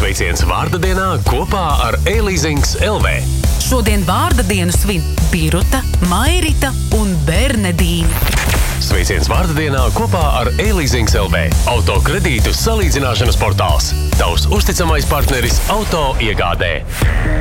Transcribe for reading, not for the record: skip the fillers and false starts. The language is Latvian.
Sveiciens vārda dienā kopā ar E-Leasings LV. Šodien vārda dienu svin Biruta, Mairita un Bernedīna. Sveiciens vārda dienā kopā ar E-Leasings LV. Autokredītu salīdzināšanas portāls. Tavs uzticamais partneris auto iegādē.